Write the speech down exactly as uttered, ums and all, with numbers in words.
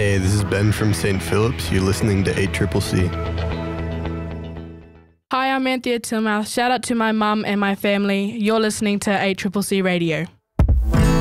Hey, this is Ben from Saint Philip's. You're listening to eight C C C. Hi, I'm Anthea Tilmouth. Shout out to my mum and my family. You're listening to eight C C C Radio.